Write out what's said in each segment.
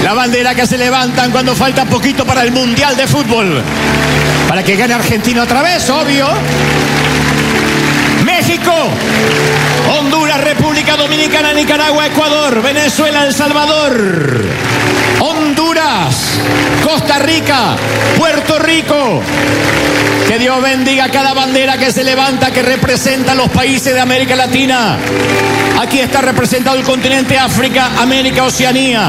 La bandera que se levantan cuando falta poquito para el Mundial de Fútbol. Para que gane Argentina otra vez, obvio. México, Honduras, República Dominicana, Nicaragua, Ecuador, Venezuela, El Salvador, Honduras, Costa Rica, Puerto Rico. Que Dios bendiga cada bandera que se levanta, que representa a los países de América Latina. Aquí está representado el continente África, América, Oceanía.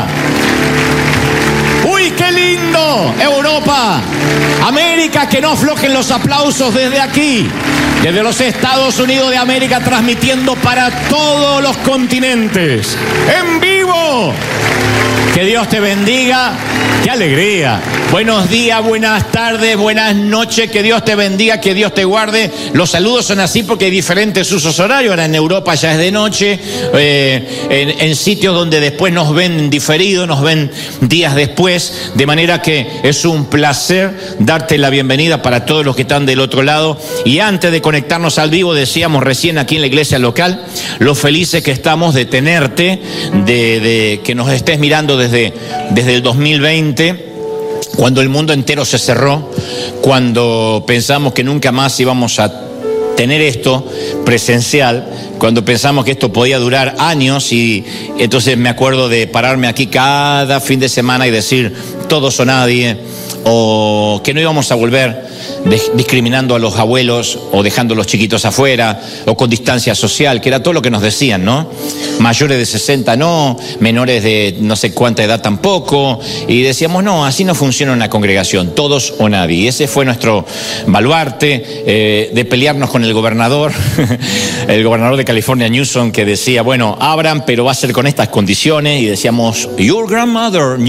¡Uy, qué lindo! Europa, América, que no aflojen los aplausos desde aquí, desde los Estados Unidos de América, transmitiendo para todos los continentes, en vivo. Que Dios te bendiga. ¡Qué alegría! Buenos días, buenas tardes, buenas noches. Que Dios te bendiga, que Dios te guarde. Los saludos son así porque hay diferentes usos horarios. Ahora en Europa ya es de noche. En sitios donde después nos ven diferido, nos ven días después. De manera que es un placer darte la bienvenida para todos los que están del otro lado. Y antes de conectarnos al vivo, decíamos recién aquí en la iglesia local, lo felices que estamos de tenerte, de que nos estés mirando desde el 2020, cuando el mundo entero se cerró, cuando pensamos que nunca más íbamos a tener esto presencial, cuando pensamos que esto podía durar años. Y entonces me acuerdo de pararme aquí cada fin de semana y decir todos o nadie, o que no íbamos a volver discriminando a los abuelos o dejando a los chiquitos afuera, o con distancia social, que era todo lo que nos decían, ¿no? Mayores de 60 no, menores de no sé cuánta edad tampoco, y decíamos no, así no funciona una congregación, todos o nadie. Y ese fue nuestro baluarte, de pelearnos con el gobernador de California, Newsom, que decía, bueno, abran, pero va a ser con estas condiciones, y decíamos, your grandmother